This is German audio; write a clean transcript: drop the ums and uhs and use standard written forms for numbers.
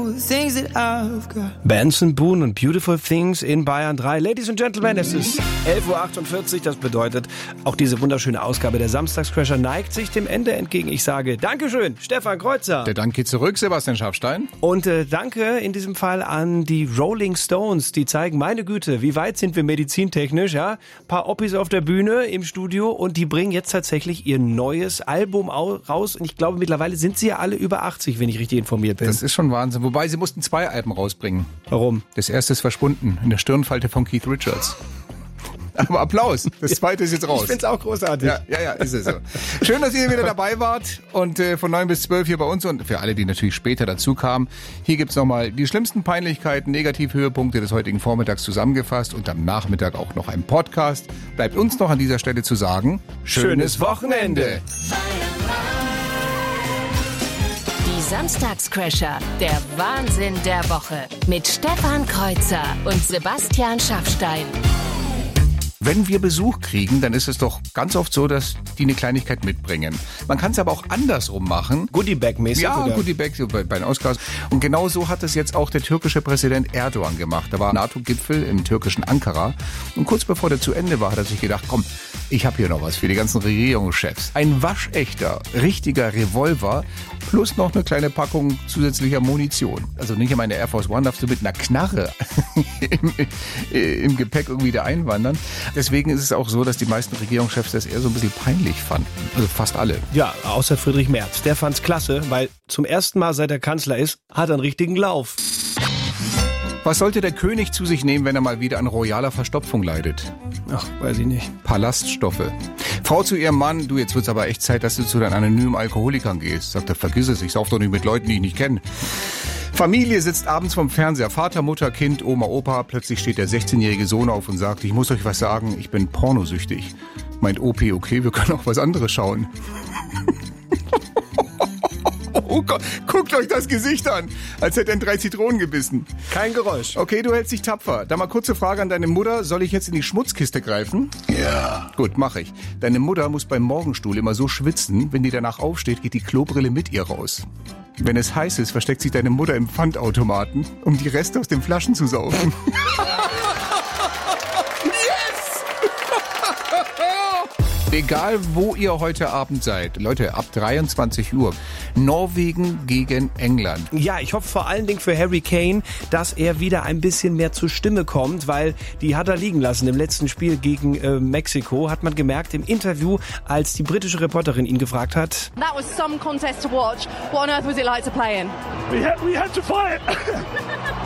Benson Boone und Beautiful Things in Bayern 3. Ladies and Gentlemen, es ist 11.48 Uhr. Das bedeutet, auch diese wunderschöne Ausgabe der Samstagscrasher neigt sich dem Ende entgegen. Ich sage Dankeschön, Stefan Kreuzer. Der Dank geht zurück, Sebastian Schafstein. Und danke in diesem Fall an die Rolling Stones. Die zeigen, meine Güte, wie weit sind wir medizintechnisch. Ja? Ein paar Oppis auf der Bühne im Studio und die bringen jetzt tatsächlich ihr neues Album raus. Und ich glaube, mittlerweile sind sie ja alle über 80, wenn ich richtig informiert bin. Das ist schon Wahnsinn. Wobei, sie mussten 2 Alben rausbringen. Warum? Das erste ist verschwunden, in der Stirnfalte von Keith Richards. Aber Applaus, das zweite ist jetzt raus. Ich find's auch großartig. Ja, ist es so. Schön, dass ihr wieder dabei wart und von 9 bis 12 hier bei uns und für alle, die natürlich später dazu kamen. Hier gibt's nochmal die schlimmsten Peinlichkeiten, Negativhöhepunkte des heutigen Vormittags zusammengefasst und am Nachmittag auch noch ein Podcast. Bleibt uns noch an dieser Stelle zu sagen, schönes Wochenende. Die Samstagscrasher, der Wahnsinn der Woche mit Stefan Kreuzer und Sebastian Schafstein. Wenn wir Besuch kriegen, dann ist es doch ganz oft so, dass die eine Kleinigkeit mitbringen. Man kann es aber auch andersrum machen. Goodiebag-mäßig? Ja, oder? Goodiebag bei den Ausgaben. Und genau so hat es jetzt auch der türkische Präsident Erdogan gemacht. Da war ein NATO-Gipfel im türkischen Ankara. Und kurz bevor der zu Ende war, hat er sich gedacht, komm, ich habe hier noch was für die ganzen Regierungschefs. Ein waschechter, richtiger Revolver plus noch eine kleine Packung zusätzlicher Munition. Also nicht einmal in der Air Force One darfst du mit einer Knarre im Gepäck irgendwie da einwandern. Deswegen ist es auch so, dass die meisten Regierungschefs das eher so ein bisschen peinlich fanden. Also fast alle. Ja, außer Friedrich Merz. Der fand's klasse, weil zum ersten Mal, seit er Kanzler ist, hat er einen richtigen Lauf. Was sollte der König zu sich nehmen, wenn er mal wieder an royaler Verstopfung leidet? Ach, weiß ich nicht. Ballaststoffe. Frau zu ihrem Mann, du, jetzt wird's aber echt Zeit, dass du zu deinen anonymen Alkoholikern gehst. Sagt er, vergiss es, ich sauf doch nicht mit Leuten, die ich nicht kenne. Familie sitzt abends vorm Fernseher, Vater, Mutter, Kind, Oma, Opa. Plötzlich steht der 16-jährige Sohn auf und sagt, ich muss euch was sagen, ich bin pornosüchtig. Meint OP, okay, wir können auch was anderes schauen. Oh Gott, guckt euch das Gesicht an, als hätte er in 3 Zitronen gebissen. Kein Geräusch. Okay, du hältst dich tapfer. Da mal kurze Frage an deine Mutter. Soll ich jetzt in die Schmutzkiste greifen? Ja. Gut, mache ich. Deine Mutter muss beim Morgenstuhl immer so schwitzen, wenn die danach aufsteht, geht die Klobrille mit ihr raus. Wenn es heiß ist, versteckt sich deine Mutter im Pfandautomaten, um die Reste aus den Flaschen zu saugen. Egal, wo ihr heute Abend seid, Leute, ab 23 Uhr, Norwegen gegen England. Ja, ich hoffe vor allen Dingen für Harry Kane, dass er wieder ein bisschen mehr zur Stimme kommt, weil die hat er liegen lassen im letzten Spiel gegen Mexiko, hat man gemerkt im Interview, als die britische Reporterin ihn gefragt hat. That was some contest to watch. What on earth was it like to play in? We had to fight.